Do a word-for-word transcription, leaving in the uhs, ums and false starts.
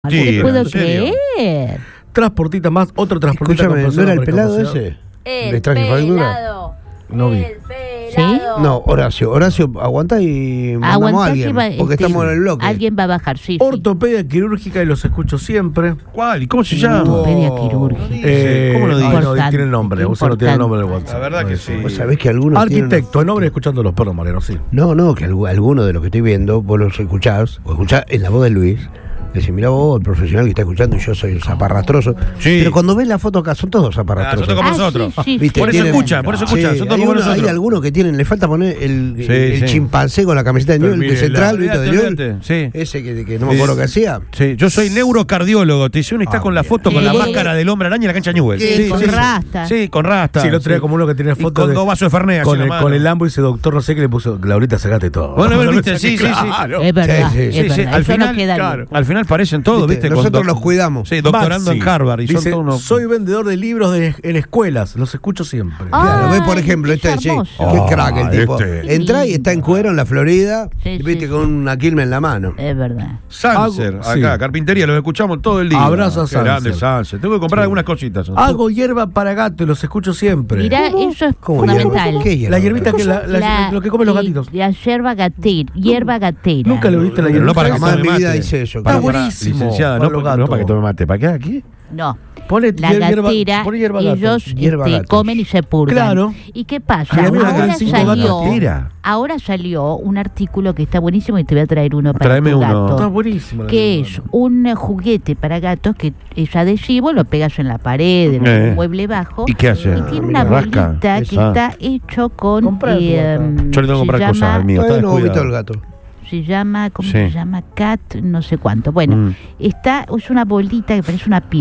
No Sí, te puedo ¿en serio? creer. Transportita más, otro transportita. Escúchame, con ¿no era el persona pelado precaución. ese? El ¿Le traje factura? pelado. No vi. El pelado. No, Horacio, Horacio, aguanta y mandamos a Aguantá alguien, que va, porque este, estamos en el bloque. Alguien va a bajar, sí. sí. Ortopedia quirúrgica y los escucho siempre. ¿Cuál? ¿Y cómo se llama? Ortopedia quirúrgica. Eh, ¿Cómo lo digo? ah, no, Importante, tiene el nombre, usted no tiene el nombre del La WhatsApp. verdad que sí. Vos sabés que algunos Arquitecto, tienen- el nombre escuchando los perros, Mariano, sí. No, no, que algu- algunos de los que estoy viendo, vos los escuchás, o escuchás en la voz de Luis, decís, mirá vos, el profesional que está escuchando, y yo soy el zaparrastroso. Sí. Pero cuando ves la foto acá, son todos Ah, son zaparrastrosos. todos como Ah, sí, nosotros. sí, ¿Viste? Por eso Tienen- escucha, por eso escucha, Sí, son todos hay, como uno- hay nosotros. algunos que tienen, le falta poner el, Sí, el sí. chimpancé con la camiseta de Pero Newell, de mire, Central, la- ¿viste? De olvídate, Newell. olvídate, sí. Ese que, que no me Sí. acuerdo qué hacía. Sí, yo soy neurocardiólogo. Te dice uno y está Ah, con la bien. foto con la Sí. máscara del hombre araña en la cancha Newell. Sí, Sí, con sí, sí. rasta. Sí, con rasta. Sí, el otro día como uno que tiene Y fotos con de- dos vasos de Fernet así Con en la el, mano. con el Lambo y ese doctor, no sé qué le puso. Laurita, sacate todo. Bueno, a ver, viste, sí, sí, sí. Claro. Es verdad, Sí, sí, es sí, verdad. sí, al Eso final, no queda claro. bien. Al final parecen todos, Viste, ¿viste? Con nosotros doc- los cuidamos. Sí, doctorando Maxi en Harvard. Y dice, son todos unos... soy vendedor de libros de, en escuelas, los escucho siempre. Ah, Claro, ves, por Ay, ejemplo, qué este, sí, hermoso. qué Ah, crack el tipo. este. Entra y está en cuero en la Florida, Sí, y viste, sí, con una quilme en la mano. Es verdad. Sanser, Hago- acá, sí. carpintería, los escuchamos todo el día. Abrazo a Qué grande Sanser. Sanser. Tengo que comprar algunas cositas. Hago hierba para gato y los escucho siempre. Mirá, eso es ¿Cómo fundamental. hierba? ¿Qué hierba? La hierbita que la, la- La- lo que comen los eh, gatitos. La yerba gatera. Hierba gatera. Nunca lo viste la Pero hierbita. no para que Jamás tome en mi vida mate. hice eso. Para, Está para, buenísimo licenciada, para no, los pa- no gatos. para que tome mate. ¿Para qué aquí? No. Pone La hierba- gatera, pone hierba gato. ellos Hierba este, gato. comen y se purgan. Claro. ¿Y qué pasa? Ay, a mí me Ahora quedan cinco salió, gatas. ahora salió un artículo que está buenísimo y te voy a traer uno para Tráeme tu uno. gato. Está buenísimo. la Que hierba es gato. un eh, juguete para gatos que es adhesivo, lo pegas en la pared, en Eh. un mueble bajo. ¿Y qué hace? Y tiene mira, una rasca. bolita que Ah. está hecho con. Comprá tu eh, gato. Yo le tengo que se comprar cosas llama- al mío. Está Todavía no vomito descuidado. el gato. Se llama, ¿cómo Sí. se llama? Cat, no sé cuánto. Bueno, Mm. está, es una bolita que parece una piedra.